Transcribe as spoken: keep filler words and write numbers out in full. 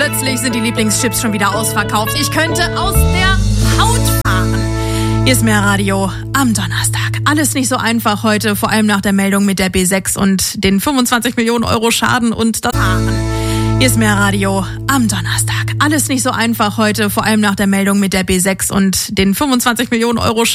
Plötzlich sind die Lieblingschips schon wieder ausverkauft. Ich könnte aus der Haut fahren. Hier ist Mehrradio am Donnerstag. Alles nicht so einfach heute, vor allem nach der Meldung mit der B sechs und den fünfundzwanzig Millionen Euro Schaden und das Fahren. Hier ist Mehrradio am Donnerstag. Alles nicht so einfach heute, vor allem nach der Meldung mit der B sechs und den fünfundzwanzig Millionen Euro Schaden.